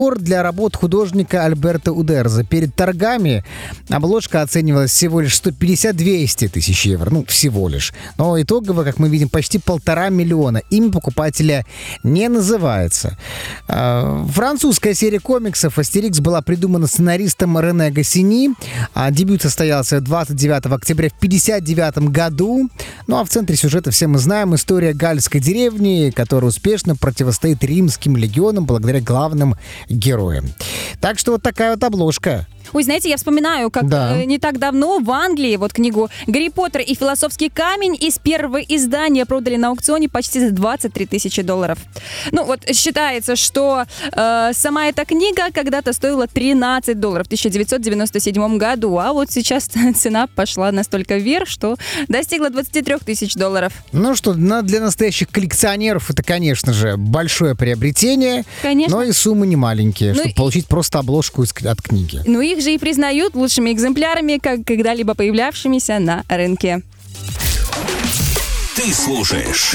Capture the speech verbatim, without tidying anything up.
Для работ художника Альберто Удерза. Перед торгами обложка оценивалась всего лишь сто пятьдесят - двести тысяч евро. Ну, всего лишь. Но итогово, как мы видим, почти полтора миллиона. Имя покупателя не называется. Французская серия комиксов «Астерикс» была придумана сценаристом Рене Госсини. Дебют состоялся двадцать девятого октября в пятьдесят девятом году. Ну, а в центре сюжета все мы знаем история галльской деревни, которая успешно противостоит римским легионам благодаря главным героем. Так что вот такая вот обложка. Ой, знаете, я вспоминаю, как да. э, не так давно в Англии вот книгу «Гарри Поттер и философский камень» из первого издания продали на аукционе почти за двадцать три тысячи долларов. Ну вот считается, что э, сама эта книга когда-то стоила тринадцать долларов в тысяча девятьсот девяносто седьмом году, а вот сейчас цена пошла настолько вверх, что достигла двадцать три тысячи долларов. Ну что, для настоящих коллекционеров это, конечно же, большое приобретение, конечно. Но и суммы не маленькие, ну чтобы и... получить просто обложку от книги. Ну их же и признают лучшими экземплярами, как когда-либо появлявшимися на рынке. Ты слушаешь